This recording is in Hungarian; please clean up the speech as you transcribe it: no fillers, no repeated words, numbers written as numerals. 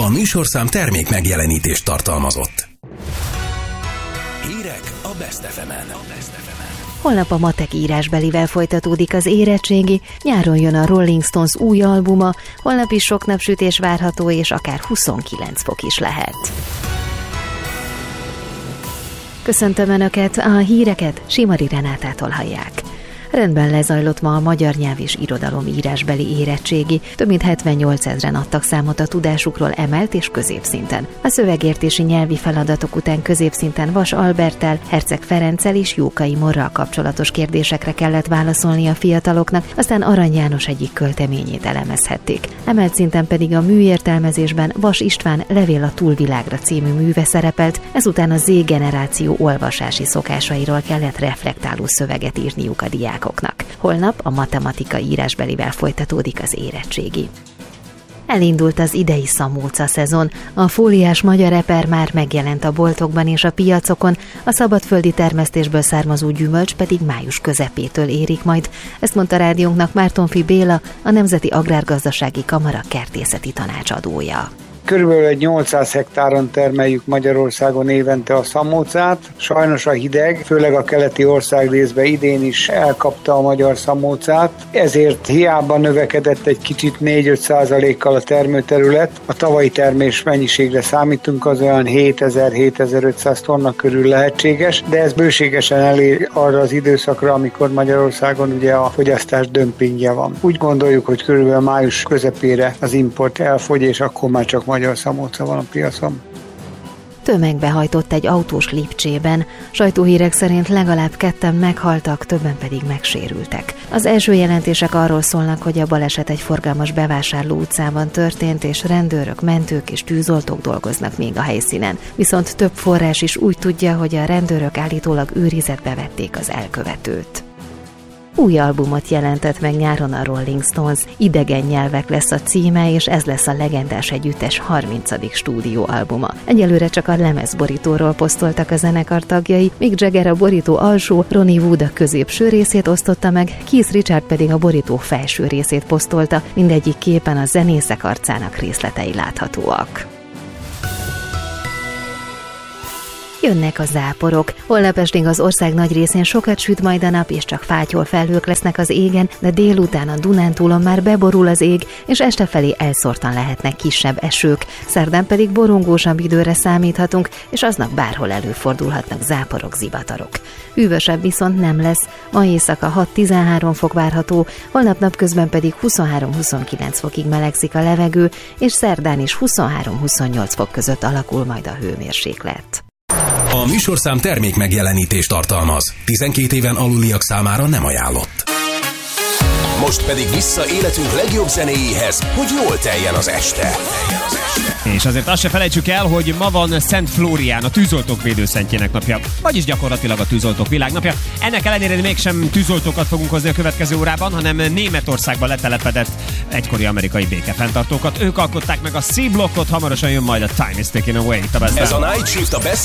A műsorszám termék megjelenítést tartalmazott. Hírek a Best FM-en. Holnap a matek írásbelivel folytatódik az érettségi, nyáron jön a Rolling Stones új albuma, holnap is sok napsütés várható, és akár 29 fok is lehet. Köszöntöm Önöket, a híreket Simari Renátától hallják. Rendben lezajlott ma a magyar nyelv és irodalom írásbeli érettségi. Több mint 78 000-en adtak számot a tudásukról emelt és középszinten. A szövegértési nyelvi feladatok után középszinten Vas Alberttel, Herceg Ferenccel és Jókai Morral kapcsolatos kérdésekre kellett válaszolni a fiataloknak, aztán Arany János egyik költeményét elemezhették. Emelt szinten pedig a műértelmezésben Vas István Levél a túlvilágra című műve szerepelt, ezután a Z-generáció olvasási szokásairól kellett reflektáló szöveget írniuk a diákoknak. Holnap a matematika írásbelivel folytatódik az érettségi. Elindult az idei szamóca szezon. A fóliás magyar eper már megjelent a boltokban és a piacokon, a szabadföldi termesztésből származó gyümölcs pedig május közepétől érik majd. Ezt mondta rádiónknak Mártonfi Béla, a Nemzeti Agrárgazdasági Kamara kertészeti tanácsadója. Körülbelül egy 800 hektáron termeljük Magyarországon évente a szamócát. Sajnos a hideg, főleg a keleti országrészben idén is elkapta a magyar szamócát, ezért hiába növekedett egy kicsit 4-5%-kal a termőterület. A tavalyi termés mennyiségre számítunk, az olyan 7000-7500 tonna körül lehetséges, de ez bőségesen elér arra az időszakra, amikor Magyarországon ugye a fogyasztás dömpingje van. Úgy gondoljuk, hogy körülbelül május közepére az import elfogy, és akkor már csak magyar szamóca van a piacon. Tömegbe hajtott egy autós Lipcsében. Sajtóhírek szerint legalább 2-en meghaltak, többen pedig megsérültek. Az első jelentések arról szólnak, hogy a baleset egy forgalmas bevásárló utcában történt, és rendőrök, mentők és tűzoltók dolgoznak még a helyszínen. Viszont több forrás is úgy tudja, hogy a rendőrök állítólag őrizetbe vették az elkövetőt. Új albumot jelentett meg nyáron a Rolling Stones, Idegen nyelvek lesz a címe, és ez lesz a legendás együttes 30. stúdióalbuma. Egyelőre csak a lemezborítóról posztoltak a zenekar tagjai, Mick Jagger a borító alsó, Ronnie Wood a középső részét osztotta meg, Keith Richards pedig a borító felső részét posztolta, mindegyik képen a zenészek arcának részletei láthatóak. Jönnek a záporok. Holnap estig az ország nagy részén sokat süt majd a nap, és csak fátyol felhők lesznek az égen, de délután a Dunántúlon már beborul az ég, és este felé elszórtan lehetnek kisebb esők. Szerdán pedig borongósabb időre számíthatunk, és aznap bárhol előfordulhatnak záporok, zivatarok. Hűvösebb viszont nem lesz. Ma éjszaka 6-13 fok várható, holnap napközben pedig 23-29 fokig melegszik a levegő, és szerdán is 23-28 fok között alakul majd a hőmérséklet. A műsorszám termék megjelenítést tartalmaz. 12 éven aluliak számára nem ajánlott. Most pedig vissza életünk legjobb zenéjéhez, hogy jól teljen az este. És azért azt se felejtsük el, hogy ma van Szent Flórián, a tűzoltók védőszentjének napja, vagyis gyakorlatilag a tűzoltók világnapja. Ennek ellenére mégsem tűzoltókat fogunk hozni a következő órában, hanem Németországban letelepedett egykori amerikai békefenntartókat. Ők alkották meg a C-blokkot, hamarosan jön majd a Time is Taken Away. Ez a Night Shift, a Best